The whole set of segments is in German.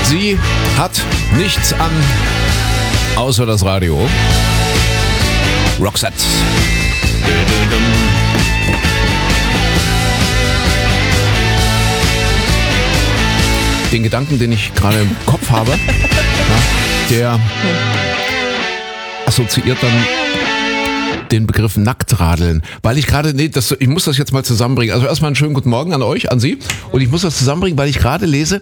Sie hat nichts an, außer das Radio. Roxette. Den Gedanken, den ich gerade im Kopf habe, der assoziiert dann den Begriff Nacktradeln, weil ich gerade, ich muss das jetzt mal zusammenbringen. Also erstmal einen schönen guten Morgen an euch, an Sie. Und ich muss das zusammenbringen, weil ich gerade lese,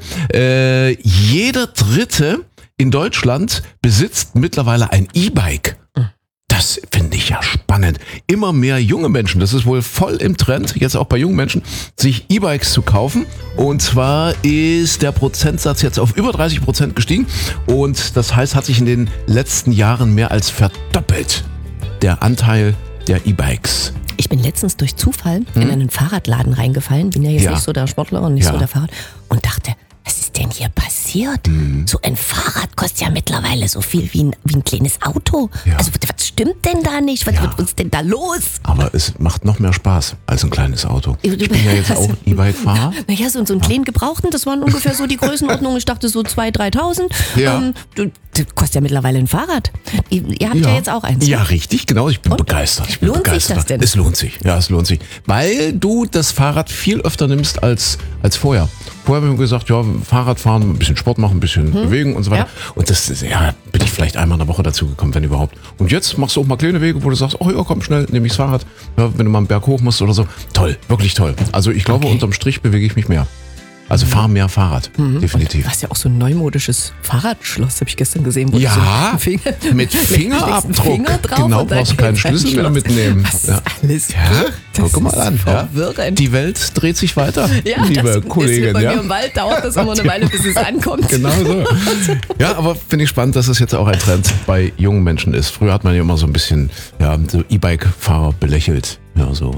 jeder Dritte in Deutschland besitzt mittlerweile ein E-Bike. Das finde ich ja spannend. Immer mehr junge Menschen, das ist wohl voll im Trend, jetzt auch bei jungen Menschen, sich E-Bikes zu kaufen. Und zwar ist der Prozentsatz jetzt auf über 30% gestiegen. Und das heißt, hat sich in den letzten Jahren mehr als verdoppelt, der Anteil der E-Bikes. Ich bin letztens durch Zufall in einen Fahrradladen reingefallen, bin ja jetzt nicht so der Sportler und nicht so der Fahrer, und dachte, was ist denn hier passiert? So ein Fahrrad kostet ja mittlerweile so viel wie ein kleines Auto. Ja. Also was stimmt denn da nicht? Was ist denn da los? Aber es macht noch mehr Spaß als ein kleines Auto. Ich bin ja jetzt auch E-Bike-Fahrer. Naja, so einen kleinen Gebrauchten, das waren ungefähr so die Größenordnung. Ich dachte so 2.000, 3.000. Ja. Das kostet ja mittlerweile ein Fahrrad. Ihr habt ja jetzt auch eins. Ja, richtig, genau. Ich bin begeistert. Lohnt sich das denn? Es lohnt sich. Ja, es lohnt sich. Weil du das Fahrrad viel öfter nimmst als vorher. Vorher haben wir gesagt, ja, Fahrrad fahren, ein bisschen Sport machen, ein bisschen bewegen und so weiter. Ja. Und das ist, bin ich vielleicht einmal in der Woche dazu gekommen, wenn überhaupt. Und jetzt machst du auch mal kleine Wege, wo du sagst, oh ja, komm schnell, nehme ich das Fahrrad. Ja, wenn du mal einen Berg hoch musst oder so. Toll, wirklich toll. Also ich glaube, unterm Strich bewege ich mich mehr. Also fahr mehr Fahrrad, definitiv. Du hast ja auch so ein neumodisches Fahrradschloss, habe ich gestern gesehen. Wo Ja, so mit Fingerabdruck. Finger drauf, genau, brauchst du keinen Schlüssel mehr mitnehmen. Was ist alles? Ja, guck mal an. Ja. Verwirrend. Die Welt dreht sich weiter, Ja, liebe Kollegin. Bei mir im Wald dauert das immer eine Weile, bis es ankommt. Genau so. Ja, aber finde ich spannend, dass es jetzt auch ein Trend bei jungen Menschen ist. Früher hat man ja immer so ein bisschen so E-Bike-Fahrer belächelt. Ja, so.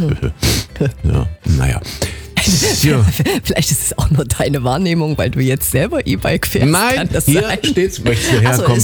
Ja, naja. Ja. Vielleicht ist es auch nur deine Wahrnehmung, weil du jetzt selber E-Bike fährst. Nein, kann das hier sein? steht's, möchtest du herkommen?